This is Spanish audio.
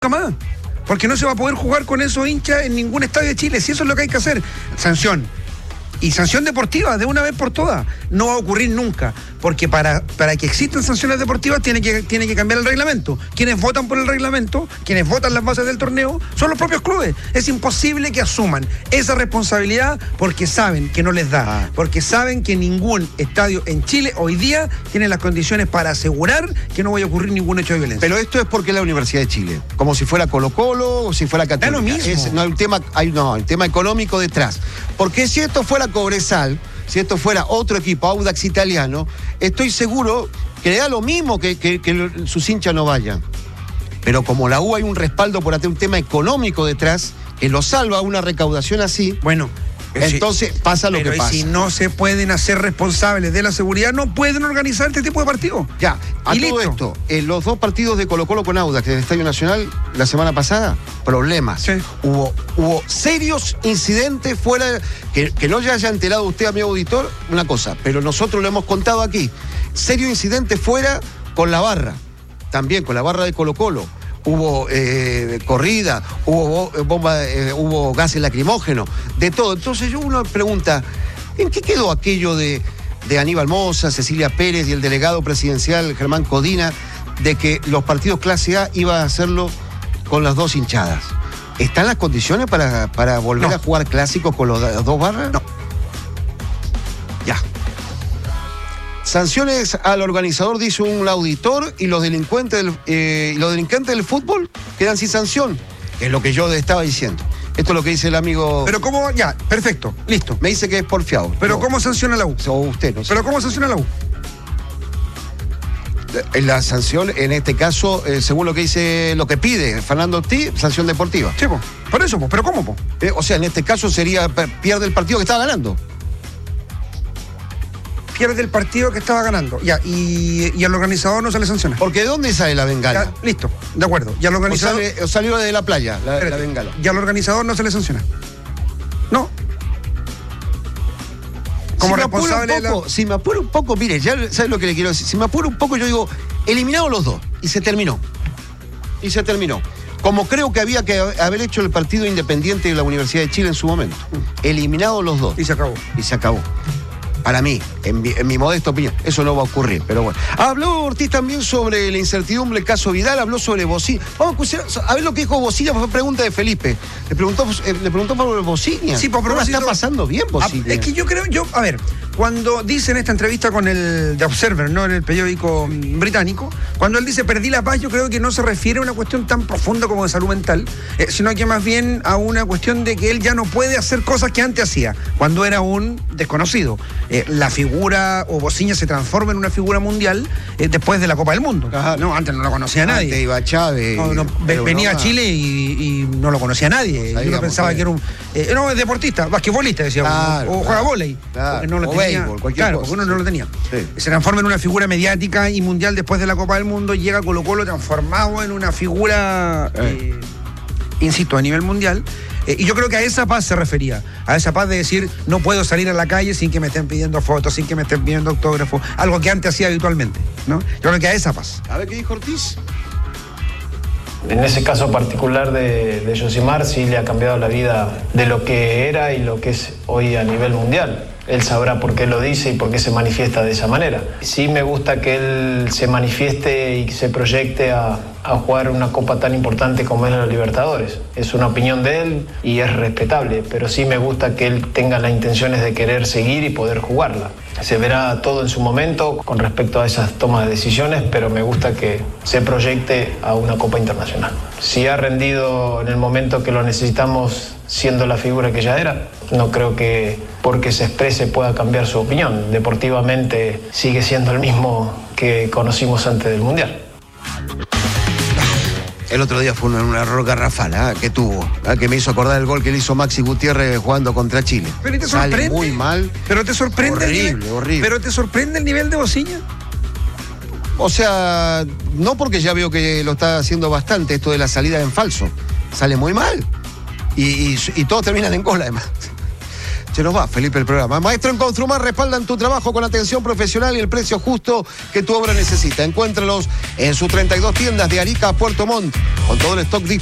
más. Porque no se va a poder jugar con esos hinchas en ningún estadio de Chile. Si eso es lo que hay que hacer. Sanción. Y sanción deportiva, de una vez por todas. No va a ocurrir nunca. Porque para que existan sanciones deportivas tiene que cambiar el reglamento. Quienes votan por el reglamento, quienes votan las bases del torneo, son los propios clubes. Es imposible que asuman esa responsabilidad porque saben que no les da. Porque saben que ningún estadio en Chile hoy día tiene las condiciones para asegurar que no vaya a ocurrir ningún hecho de violencia. Pero esto es porque es la Universidad de Chile. Como si fuera Colo-Colo o si fuera Católica. Es lo mismo. El tema económico detrás. Porque si esto fuera Cobresal, si esto fuera otro equipo, Audax Italiano, estoy seguro que le da lo mismo que sus hinchas no vayan. Pero como la U hay un respaldo por hacer un tema económico detrás, que lo salva una recaudación así, bueno, entonces pasa lo que pasa. Si no se pueden hacer responsables de la seguridad, no pueden organizar este tipo de partidos. Ya, a todo esto, los dos partidos de Colo-Colo con Audax en el Estadio Nacional la semana pasada, problemas. Sí. Hubo serios incidentes fuera, que no ya haya enterado usted, amigo auditor, una cosa, pero nosotros lo hemos contado aquí. Serios incidentes fuera con la barra, también con la barra de Colo-Colo. Hubo corrida, hubo gases lacrimógenos, de todo. Entonces uno pregunta, ¿en qué quedó aquello de Aníbal Mosa, Cecilia Pérez y el delegado presidencial Germán Codina, de que los partidos clase A iban a hacerlo con las dos hinchadas? ¿Están las condiciones para volver a jugar clásicos con las dos barras? No. Ya. Sanciones al organizador, dice un auditor, y los delincuentes del fútbol quedan sin sanción, que es lo que yo estaba diciendo. Esto es lo que dice el amigo. Pero cómo, ya, perfecto, listo. Me dice que es porfiado. Pero ¿cómo sanciona la U? O usted, no sé. Pero ¿cómo sanciona la U? La sanción, en este caso, según lo que pide Fernando Ortiz, sanción deportiva. Sí, por eso, pero ¿cómo? O sea, en este caso sería, pierde el partido que estaba ganando. Pierde el partido que estaba ganando. Ya, y al organizador no se le sanciona. Porque ¿de dónde sale la bengala? Ya, listo, de acuerdo. Y al organizador. O salió de la playa, la bengala. Y al organizador no se le sanciona. No. Como responsable si me apuro un poco, mire, ya sabes lo que le quiero decir. Si me apuro un poco, yo digo, eliminados los dos. Y se terminó. Como creo que había que haber hecho el partido independiente de la Universidad de Chile en su momento. Eliminados los dos. Y se acabó. Para mí, en mi modesta opinión, eso no va a ocurrir, pero bueno. Habló Ortiz también sobre la incertidumbre del caso Vidal, habló sobre Bocilla. Vamos a escuchar, a ver lo que dijo Bocilla, fue pregunta de Felipe. Le preguntó por Bocilla. Sí, por propósito. ¿Está pasando bien Bocilla? Es que yo creo, a ver, cuando dice en esta entrevista con el The Observer, ¿no?, en el periódico británico, cuando él dice perdí la paz, yo creo que no se refiere a una cuestión tan profunda como de salud mental, sino que más bien a una cuestión de que él ya no puede hacer cosas que antes hacía, cuando era un desconocido. La figura o Bocilla se transforma en una figura mundial después de la Copa del Mundo. Ajá. No, antes no lo conocía nadie. Antes iba Chávez. Venía a Chile y no lo conocía nadie. Yo pensaba que era un deportista, basquetbolista, decía uno, o juega vóley. Claro, no lo o tenía, béisbol, cualquier cosa. porque uno no lo tenía. Sí. Se transforma en una figura mediática y mundial después de la Copa del Mundo, llega a Colo-Colo transformado en una figura, insisto, a nivel mundial. Y yo creo que a esa paz se refería, a esa paz de decir, no puedo salir a la calle sin que me estén pidiendo fotos, sin que me estén pidiendo autógrafos, algo que antes hacía habitualmente, ¿no? Yo creo que a esa paz. A ver qué dijo Ortiz. En ese caso particular de Yosimar, sí le ha cambiado la vida de lo que era y lo que es hoy a nivel mundial. Él sabrá por qué lo dice y por qué se manifiesta de esa manera. Sí me gusta que él se manifieste y se proyecte a jugar una copa tan importante como es la Libertadores. Es una opinión de él y es respetable, pero sí me gusta que él tenga las intenciones de querer seguir y poder jugarla. Se verá todo en su momento con respecto a esas tomas de decisiones, pero me gusta que se proyecte a una copa internacional. Si ha rendido en el momento que lo necesitamos siendo la figura que ya era, no creo que porque se exprese pueda cambiar su opinión. Deportivamente sigue siendo el mismo que conocimos antes del Mundial. El otro día fue un error garrafal que tuvo, que me hizo acordar el gol que le hizo Maxi Gutiérrez jugando contra Chile. Pero te sorprende. Sale muy mal. Pero te sorprende. Horrible. Pero te sorprende el nivel de Bocilla. O sea, no, porque ya veo que lo está haciendo bastante esto de la salida en falso. Sale muy mal. Y todos terminan en gol, además. Se nos va, Felipe, el programa. Maestro en Construmar, respaldan tu trabajo con atención profesional y el precio justo que tu obra necesita. Encuéntralos en sus 32 tiendas de Arica a Puerto Montt, con todo el stock